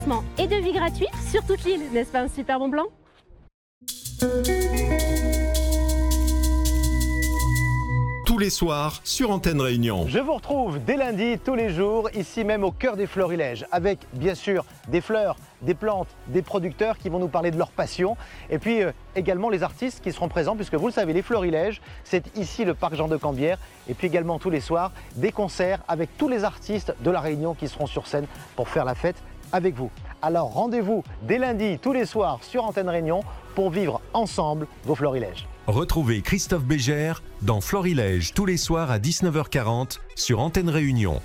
Et devis gratuit sur toute l'île, n'est-ce pas un super bon plan? Tous les soirs sur Antenne Réunion. Je vous retrouve dès lundi, tous les jours, ici même au cœur des florilèges, avec bien sûr des fleurs, des plantes, des producteurs qui vont nous parler de leur passion, et puis également les artistes qui seront présents, puisque vous le savez, les florilèges, c'est ici le parc Jean de Cambière, et puis également tous les soirs, des concerts avec tous les artistes de la Réunion qui seront sur scène pour faire la fête avec vous. Alors rendez-vous dès lundi, tous les soirs sur Antenne Réunion pour vivre ensemble vos florilèges. Retrouvez Christophe Bégère dans Florilège tous les soirs à 19h40 sur Antenne Réunion.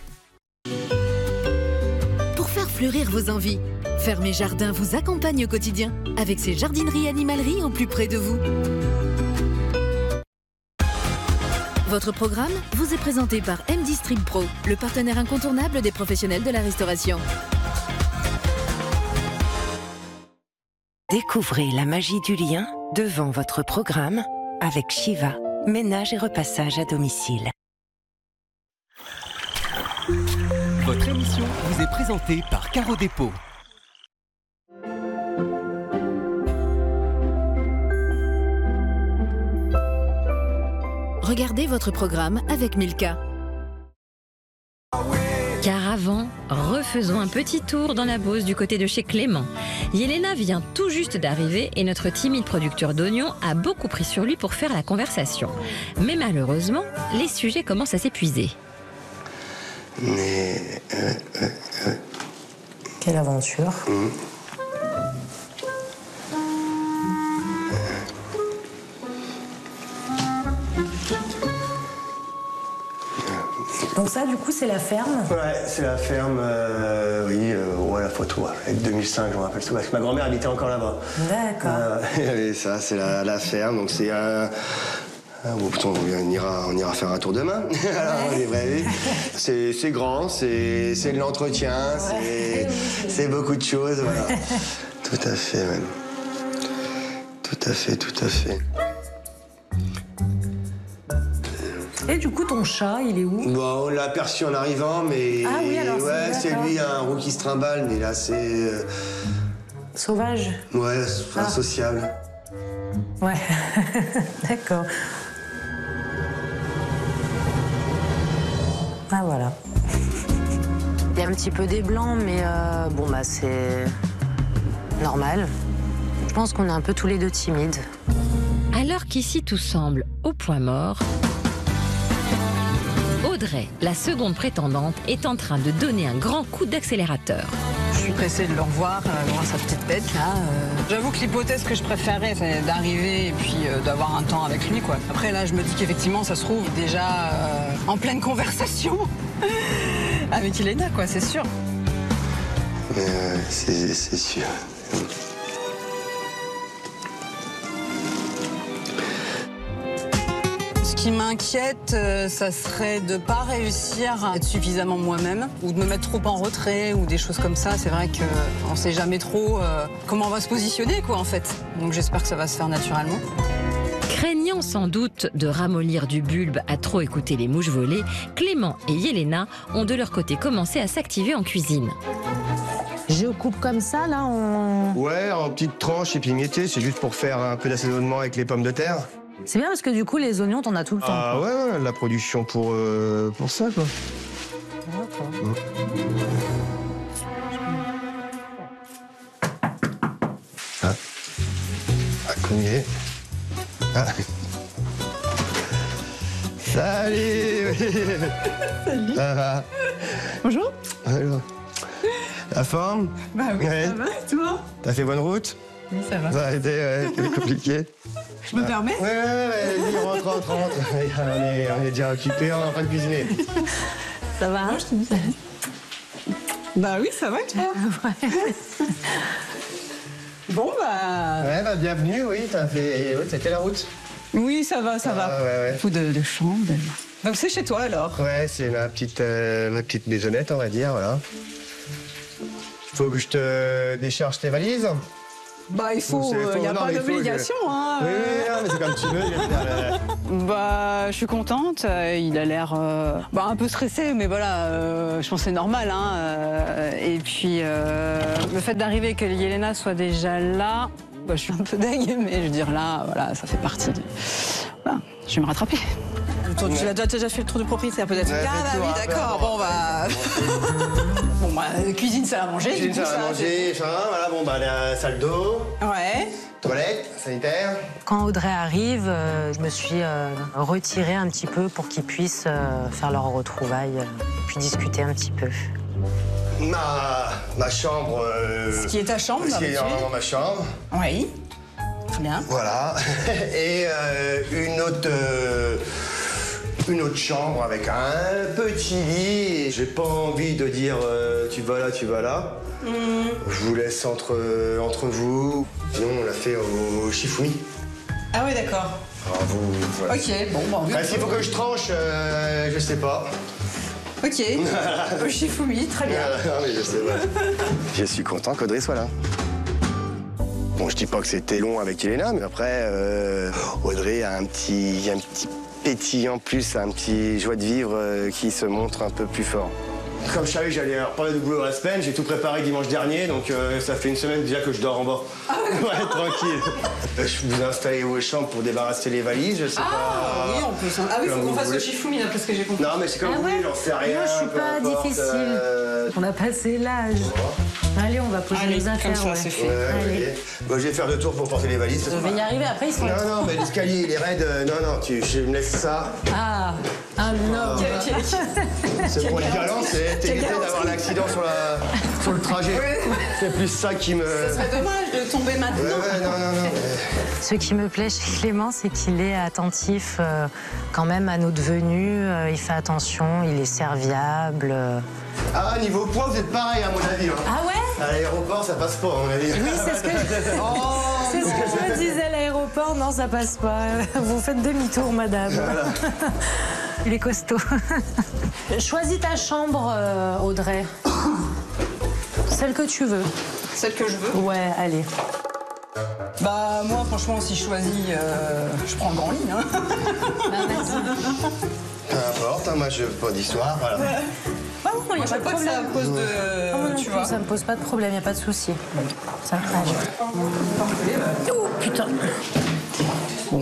Pour faire fleurir vos envies, Fermé Jardin vous accompagne au quotidien avec ses jardineries animaleries au plus près de vous. Votre programme vous est présenté par M-Distrib Pro, le partenaire incontournable des professionnels de la restauration. Découvrez la magie du lien devant votre programme avec Shiva, ménage et repassage à domicile. Votre émission vous est présentée par Caro Dépôt. Regardez votre programme avec Milka. Car avant, refaisons un petit tour dans la Beauce du côté de chez Clément. Yelena vient tout juste d'arriver et notre timide producteur d'oignons a beaucoup pris sur lui pour faire la conversation. Mais malheureusement, les sujets commencent à s'épuiser. Mais... Quelle aventure. Donc ça, du coup, c'est la ferme? Ouais, c'est la ferme, oui, ouais, la photo, avec 2005, je me rappelle tout, parce que ma grand-mère habitait encore là-bas. D'accord. Et ça, c'est la ferme, donc c'est un... Bon, putain, on ira faire un tour demain. Alors, ouais. C'est grand, c'est de l'entretien, c'est beaucoup de choses, voilà. Tout à fait, même. Tout à fait. Et du coup, ton chat, il est où? Bon, on l'a aperçu en arrivant, mais... Ah oui, alors ouais, c'est lui, un roux qui se trimballe, mais là, c'est... Sauvage? Ouais, insociable. Ouais, d'accord. Ah, voilà. Il y a un petit peu des blancs, mais bon, bah, c'est normal. Je pense qu'on est un peu tous les deux timides. Alors qu'ici tout semble au point mort, Audrey, la seconde prétendante, est en train de donner un grand coup d'accélérateur. Je suis pressée de le revoir, voir sa petite tête là. J'avoue que l'hypothèse que je préférais, c'est d'arriver et puis d'avoir un temps avec lui, quoi. Après là, je me dis qu'effectivement, ça se trouve déjà en pleine conversation avec Yelena, quoi, c'est sûr. C'est sûr. Ce qui m'inquiète, ça serait de ne pas réussir à être suffisamment moi-même ou de me mettre trop en retrait ou des choses comme ça. C'est vrai qu'on ne sait jamais trop comment on va se positionner, quoi, en fait. Donc j'espère que ça va se faire naturellement. Craignant sans doute de ramollir du bulbe à trop écouter les mouches voler, Clément et Yelena ont de leur côté commencé à s'activer en cuisine. Je coupe comme ça, là, Ouais, en petites tranches épimettées, c'est juste pour faire un peu d'assaisonnement avec les pommes de terre. C'est bien parce que du coup, les oignons, t'en as tout le temps. Ah ouais, la production pour ça, quoi. D'accord. Cogné. Ah. Salut. Salut. Ça va? Bonjour. Alors. La forme? Bah oui, ouais. ça va, toi? T'as fait bonne route? Oui, ça va. Ça a été compliqué. Je me permets? Ouais, rentre. On est déjà occupés, on est en train de cuisiner. Ça va, hein? Bah oui, ça va, toi? Ouais. Bon, bah... Ouais, bah bienvenue, oui, c'était la route. Oui, ça va. Ouais. Faut de chambre. Donc c'est chez toi, alors? Ouais, c'est ma petite maisonnette, on va dire, voilà. Faut que je te décharge tes valises? Bah, il faut, il n'y a pas d'obligation. Hein, Oui, mais c'est comme tu veux. Bah, je suis contente. Il a l'air un peu stressé, mais voilà, je pense que c'est normal. Hein, et puis, le fait d'arriver et que Yelena soit déjà là, bah, je suis un peu dingue, mais je veux dire, là, voilà, ça fait partie du... Voilà, je vais me rattraper. Tu as déjà fait le tour du propriétaire, peut-être? Ah, bah oui, d'accord. Bon, bah... Bon, bah, cuisine, salle à manger. Cuisine, salle à manger, voilà, bon, bah, la salle d'eau. Ouais. Toilette, sanitaire. Quand Audrey arrive, je me suis retirée un petit peu pour qu'ils puissent faire leur retrouvailles, puis discuter un petit peu. Ma chambre... Ce qui est ta chambre, Ce qui est normalement ma chambre. Oui. Très bien. Voilà. Et une autre chambre avec un petit lit. J'ai pas envie de dire tu vas là. Je vous laisse entre vous. Sinon, on l'a fait au Shifumi. Ah oui, d'accord. Alors vous... Voilà. Ok, bon, bah... S'il faut que je tranche, je sais pas. Ok, au Shifumi, très bien. Non, mais je sais pas. Je suis content qu'Audrey soit là. Bon, je dis pas que c'était long avec Yelena, mais après, Audrey a un petit pétillant en plus, un petit joie de vivre qui se montre un peu plus fort. Comme je savais que j'allais reparler de boulot la semaine, j'ai tout préparé dimanche dernier, donc ça fait une semaine déjà que je dors en bas. Ouais, tranquille. Je vous ai installé vos chambres pour débarrasser les valises, je sais pas. Oui, on peut s'en... Ah oui, il faut qu'on fasse au Shifumi, d'après ce que j'ai compris. Non, mais c'est comme vous voulez, j'en sais rien. Moi, je suis pas difficile. On a passé l'âge. Allez, on va poser les affaires. Comme ça, c'est fait. Ouais, bon, je vais faire 2 tours pour porter les valises. Je vais y arriver, après ils sont... Non, mais l'escalier, il est raide. Non, je me laisse ça. Ah, un homme. C'est pour les galants, c'est éviter d'avoir l'accident sur le trajet. C'est plus ça qui me... Ce serait dommage de tomber maintenant. Ouais, non. Ce qui me plaît chez Clément, c'est qu'il est attentif quand même à notre venue. Il fait attention, il est serviable. Ah, niveau poids, vous êtes pareil, à mon avis. Hein. Ah ouais? À l'aéroport, ça passe pas, à mon avis. Oui, c'est ce que je me disais à l'aéroport. Non, ça passe pas. Vous faites demi-tour, madame. Voilà. Il est costaud. Choisis ta chambre, Audrey. Celle que tu veux. Celle que je veux? Ouais, allez. Bah, moi, franchement, si je choisis, je prends le grand lit. Hein. Bah, vas-y. Peu importe, hein, moi, je veux pas d'histoire, voilà. Ouais. Bah non, il n'y a pas de problème. Ça pose de... Non, tu vois. Ça me pose pas de problème, il n'y a pas de souci. Ça allez. Oh, putain. Bon.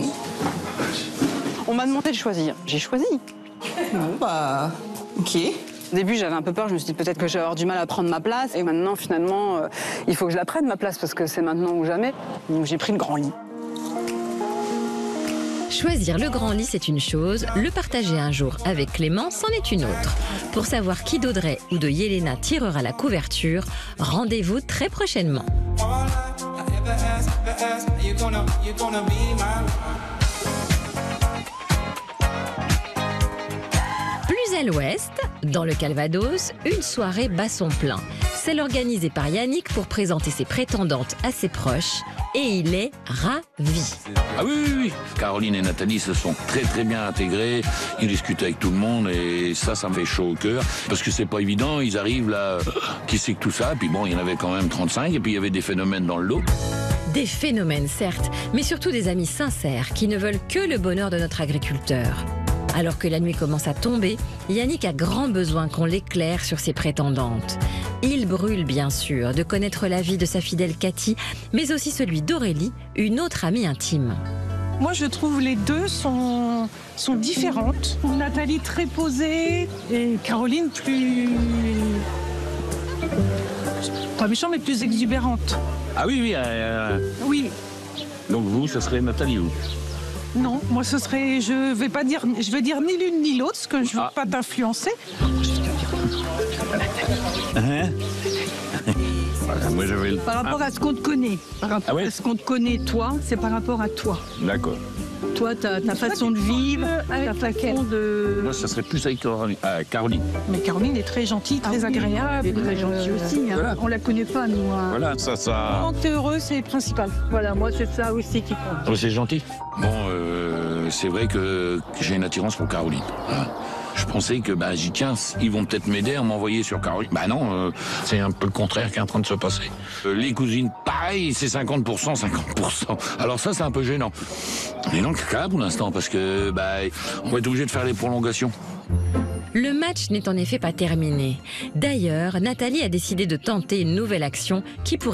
On m'a demandé de choisir. J'ai choisi. Bon, bah, ok. Au début, j'avais un peu peur. Je me suis dit peut-être que j'allais avoir du mal à prendre ma place. Et maintenant, finalement, il faut que je la prenne, ma place, parce que c'est maintenant ou jamais. Donc, j'ai pris le grand lit. Choisir le grand lit, c'est une chose. Le partager un jour avec Clément, c'en est une autre. Pour savoir qui d'Audrey ou de Yelena tirera la couverture, rendez-vous très prochainement. Plus à l'ouest, dans le Calvados, une soirée bat son plein. Celle organisée par Yannick pour présenter ses prétendantes à ses proches. Et il est ravi. Ah oui. Caroline et Nathalie se sont très bien intégrés. Ils discutent avec tout le monde et ça me fait chaud au cœur. Parce que c'est pas évident, ils arrivent là, qui c'est que tout ça. Puis bon, il y en avait quand même 35 et puis il y avait des phénomènes dans le lot. Des phénomènes, certes, mais surtout des amis sincères qui ne veulent que le bonheur de notre agriculteur. Alors que la nuit commence à tomber, Yannick a grand besoin qu'on l'éclaire sur ses prétendantes. Il brûle bien sûr de connaître la vie de sa fidèle Cathy, mais aussi celui d'Aurélie, une autre amie intime. Moi, je trouve les deux sont différentes. Nathalie très posée et Caroline plus... pas méchante, mais plus exubérante. Ah oui. Oui. Donc vous, ça serait Nathalie, vous? Non, moi ce serait, je veux dire ni l'une ni l'autre, parce que je veux pas t'influencer. Hein? Voilà, moi j'avais... Par rapport à ce qu'on te connaît, à ce qu'on te connaît toi, c'est par rapport à toi. D'accord. Toi, ta façon de vivre, ta façon de... Moi, ça serait plus avec Caroline. Mais Caroline est très gentille, très agréable. Elle est très gentille aussi. Hein. Voilà. On la connaît pas, nous. Hein. Voilà, ça... Quand t'es heureux, c'est le principal. Voilà, moi, c'est ça aussi qui compte. Oh, c'est gentil. Bon, c'est vrai que j'ai une attirance pour Caroline. Hein. Je pensais que, j'ai dit, tiens, ils vont peut-être m'aider à m'envoyer sur Caroline. Non, c'est un peu le contraire qui est en train de se passer. Les cousines, pareil, c'est 50%, 50%. Alors ça, c'est un peu gênant. Mais non, cas pour l'instant, parce que, on va être obligé de faire les prolongations. Le match n'est en effet pas terminé. D'ailleurs, Nathalie a décidé de tenter une nouvelle action qui pourrait